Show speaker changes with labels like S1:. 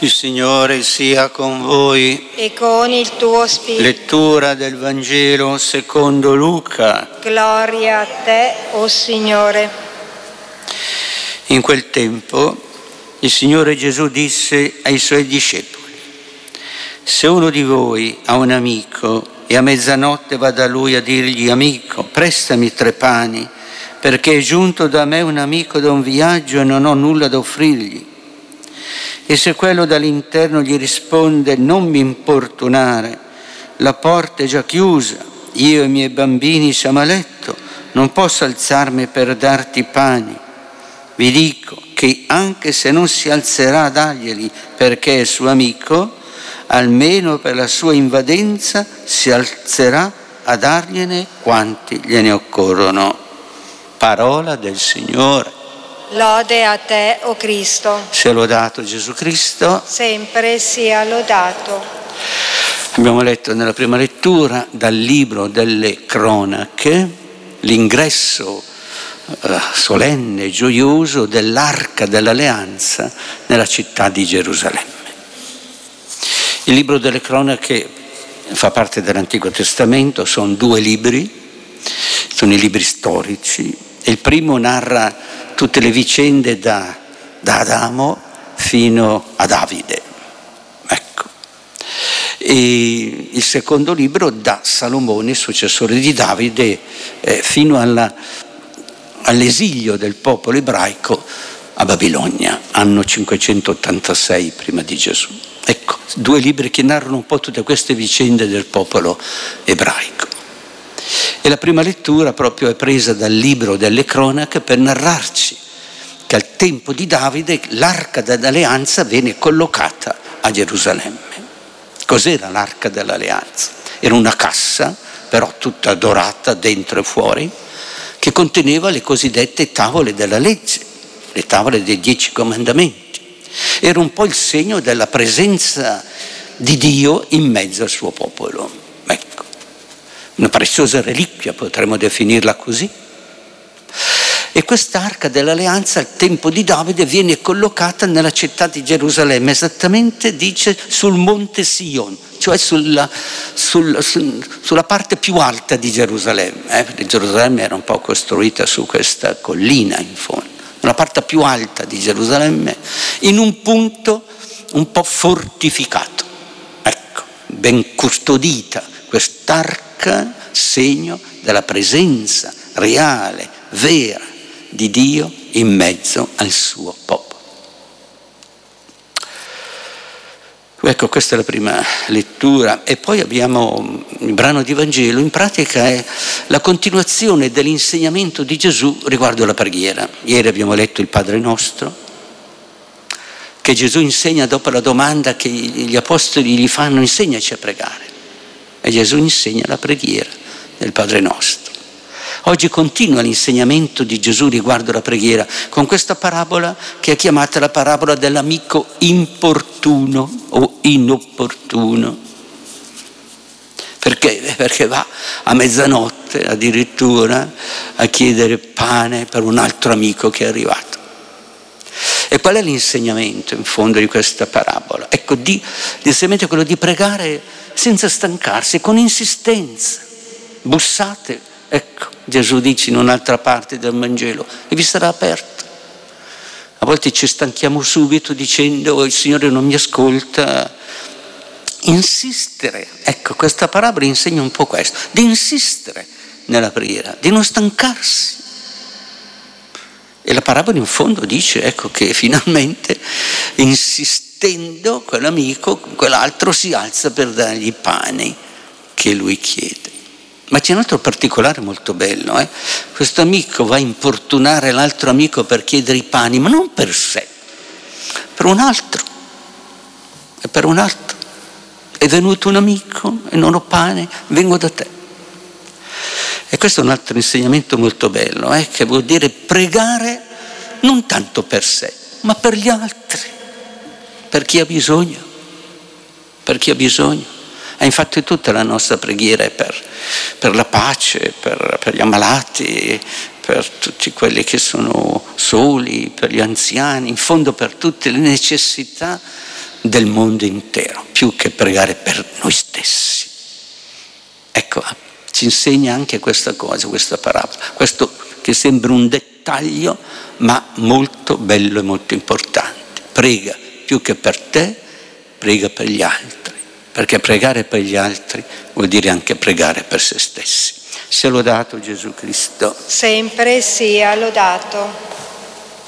S1: Il Signore sia con voi.
S2: E con il tuo spirito.
S1: Lettura del Vangelo secondo Luca.
S2: Gloria a te, o Signore.
S1: In quel tempo il Signore Gesù disse ai Suoi discepoli: se uno di voi ha un amico e a mezzanotte va da lui a dirgli: amico, prestami 3 pani, perché è giunto da me un amico da un viaggio e non ho nulla da offrirgli. E se quello dall'interno gli risponde: non mi importunare, la porta è già chiusa, io e i miei bambini siamo a letto, non posso alzarmi per darti pani. Vi dico che anche se non si alzerà a darglieli perché è suo amico, almeno per la sua invadenza si alzerà a dargliene quanti gliene occorrono. Parola del Signore.
S2: Lode a te, o Cristo.
S1: Sia lodato Gesù Cristo.
S2: Sempre sia lodato.
S1: Abbiamo letto nella prima lettura dal libro delle Cronache l'ingresso solenne e gioioso dell'Arca dell'Alleanza nella città di Gerusalemme. Il libro delle Cronache fa parte dell'Antico Testamento, sono 2 libri, sono i libri storici. Il primo narra tutte le vicende da Adamo fino a Davide. Ecco. E il secondo libro da Salomone, successore di Davide, fino all'esilio del popolo ebraico a Babilonia, anno 586 prima di Gesù. Ecco, 2 libri che narrano un po' tutte queste vicende del popolo ebraico. E la prima lettura proprio è presa dal libro delle Cronache per narrarci che al tempo di Davide l'Arca dell'Alleanza venne collocata a Gerusalemme. Cos'era l'Arca dell'Alleanza? Era una cassa, però tutta dorata dentro e fuori, che conteneva le cosiddette tavole della legge, le tavole dei 10 comandamenti. Era un po' il segno della presenza di Dio in mezzo al suo popolo. Ecco. Una preziosa reliquia, potremmo definirla così. E quest'Arca dell'Alleanza al tempo di Davide viene collocata nella città di Gerusalemme, esattamente dice sul monte Sion, cioè sulla parte più alta di Gerusalemme. Gerusalemme era un po' costruita su questa collina in fondo, la parte più alta di Gerusalemme, in un punto un po' fortificato. Ecco, ben custodita quest'arca, segno della presenza reale, vera di Dio in mezzo al suo popolo. Ecco, questa è la prima lettura. E poi abbiamo il brano di Vangelo, in pratica è la continuazione dell'insegnamento di Gesù riguardo alla preghiera. Ieri abbiamo letto il Padre Nostro, che Gesù insegna dopo la domanda che gli apostoli gli fanno: insegnaci a pregare. E Gesù insegna la preghiera del Padre Nostro. Oggi continua l'insegnamento di Gesù riguardo la preghiera con questa parabola che è chiamata la parabola dell'amico importuno o inopportuno. Perché va a mezzanotte addirittura a chiedere pane per un altro amico che è arrivato. E qual è l'insegnamento in fondo di questa parabola? Ecco, l'insegnamento è quello di pregare senza stancarsi, con insistenza. Bussate, ecco, Gesù dice in un'altra parte del Vangelo, e vi sarà aperto. A volte ci stanchiamo subito dicendo: il Signore non mi ascolta. Insistere, ecco, questa parabola insegna un po' questo, di insistere nella preghiera, di non stancarsi. E la parabola in fondo dice, ecco, che finalmente insistendo quell'amico, quell'altro si alza per dargli i pani che lui chiede. Ma c'è un altro particolare molto bello, Questo amico va a importunare l'altro amico per chiedere i pani, ma non per sé, per un altro. E per un altro. È venuto un amico e non ho pane, vengo da te. E questo è un altro insegnamento molto bello, che vuol dire pregare non tanto per sé, ma per gli altri, per chi ha bisogno, per chi ha bisogno. E infatti tutta la nostra preghiera è per la pace, per gli ammalati, per tutti quelli che sono soli, per gli anziani, in fondo per tutte le necessità del mondo intero, più che pregare per noi stessi. Ecco, ci insegna anche questa cosa, questa parabola, questo che sembra un dettaglio, ma molto bello e molto importante. Prega più che per te, prega per gli altri, perché pregare per gli altri vuol dire anche pregare per se stessi. Sia lodato Gesù Cristo.
S2: Sempre sia lodato.